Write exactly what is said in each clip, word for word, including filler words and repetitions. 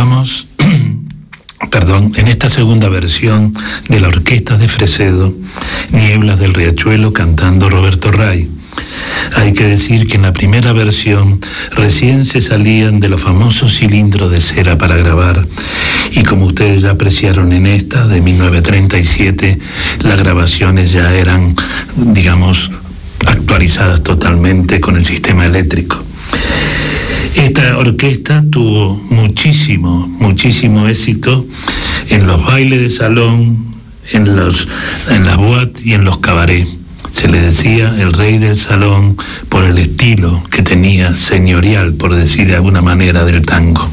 escuchamos, perdón, en esta segunda versión de la orquesta de Fresedo, Nieblas del Riachuelo, cantando Roberto Ray. Hay que decir que en la primera versión recién se salían de los famosos cilindros de cera para grabar, y como ustedes ya apreciaron en esta, de mil novecientos treinta y siete, las grabaciones ya eran, digamos, actualizadas totalmente con el sistema eléctrico. Esta orquesta tuvo muchísimo, muchísimo éxito en los bailes de salón, en, los, en las boîtes y en los cabarets. Se le decía el rey del salón por el estilo que tenía señorial, por decir de alguna manera, del tango.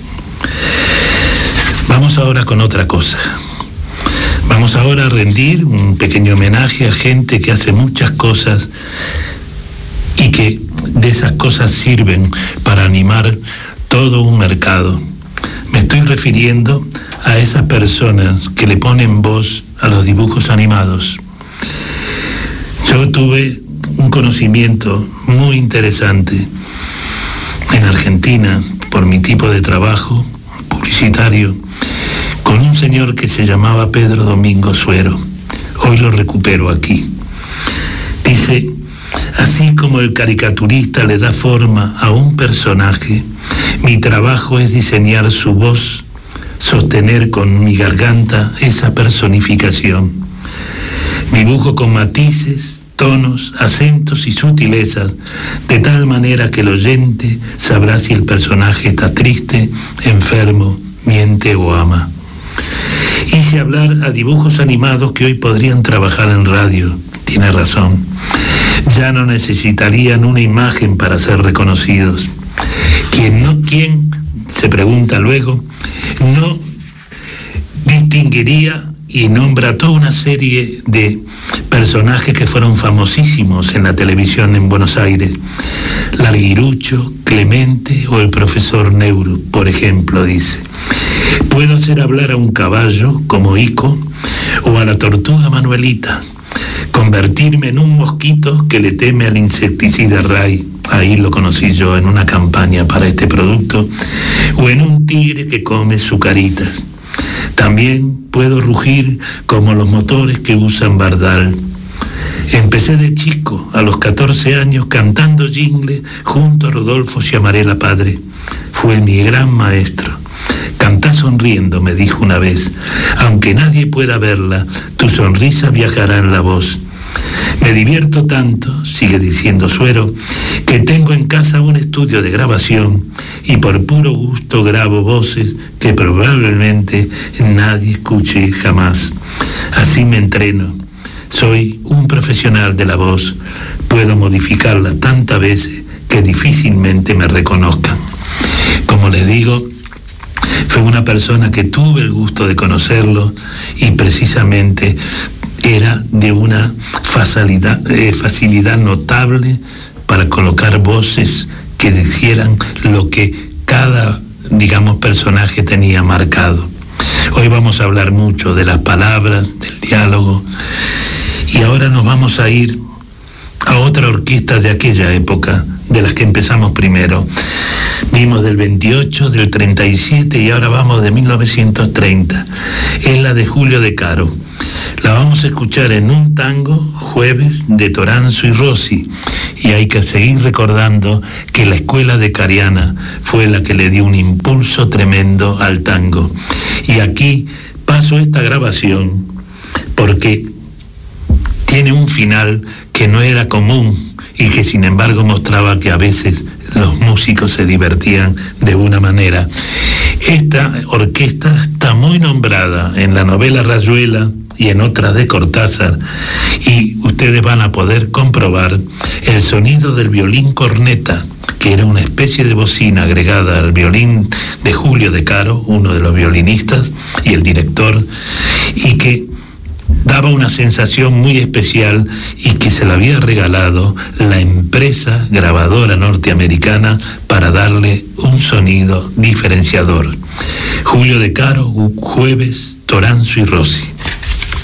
Vamos ahora con otra cosa. Vamos ahora a rendir un pequeño homenaje a gente que hace muchas cosas y que de esas cosas sirven para animar todo un mercado. Me estoy refiriendo a esas personas que le ponen voz a los dibujos animados. Yo tuve un conocimiento muy interesante en Argentina, por mi tipo de trabajo publicitario, con un señor que se llamaba Pedro Domingo Suero. Hoy lo recupero aquí. Dice: así como el caricaturista le da forma a un personaje, mi trabajo es diseñar su voz, sostener con mi garganta esa personificación. Dibujo con matices, tonos, acentos y sutilezas, de tal manera que el oyente sabrá si el personaje está triste, enfermo, miente o ama. Hice hablar a dibujos animados que hoy podrían trabajar en radio. Tiene razón. Ya no necesitarían una imagen para ser reconocidos. ¿Quién no, quién, se pregunta luego, no distinguiría y nombra toda una serie de personajes que fueron famosísimos en la televisión en Buenos Aires? Larguirucho, Clemente o el profesor Neuro, por ejemplo, dice. Puedo hacer hablar a un caballo como Ico o a la tortuga Manuelita, convertirme en un mosquito que le teme al insecticida Ray, ahí lo conocí yo en una campaña para este producto, o en un tigre que come sucaritas. También puedo rugir como los motores que usan Bardal. Empecé de chico, a los catorce años, cantando jingle junto a Rodolfo Chiamarela Padre. Fue mi gran maestro. Cantá sonriendo, me dijo una vez. Aunque nadie pueda verla, tu sonrisa viajará en la voz. Me divierto tanto, sigue diciendo Suero, que tengo en casa un estudio de grabación y por puro gusto grabo voces que probablemente nadie escuche jamás. Así me entreno. Soy un profesional de la voz. Puedo modificarla tantas veces que difícilmente me reconozcan. Como les digo, fue una persona que tuve el gusto de conocerlo y precisamente era de una facilidad, eh, facilidad notable para colocar voces que dijeran lo que cada, digamos, personaje tenía marcado. Hoy vamos a hablar mucho de las palabras, del diálogo, y ahora nos vamos a ir a otra orquesta de aquella época, de las que empezamos primero. Vimos del veintiocho, del treinta y siete y ahora vamos de mil novecientos treinta. Es la de Julio De Caro. La vamos a escuchar en un tango, Jueves, de Toranzo y Rossi. Y hay que seguir recordando que la escuela de Cariana fue la que le dio un impulso tremendo al tango. Y aquí paso esta grabación porque tiene un final que no era común y que sin embargo mostraba que a veces los músicos se divertían de una manera. Esta orquesta está muy nombrada en la novela Rayuela y en otras de Cortázar, y ustedes van a poder comprobar el sonido del violín corneta, que era una especie de bocina agregada al violín de Julio De Caro, uno de los violinistas y el director, y que daba una sensación muy especial y que se la había regalado la empresa grabadora norteamericana para darle un sonido diferenciador. Julio De Caro, Jueves, Toranzo y Rossi.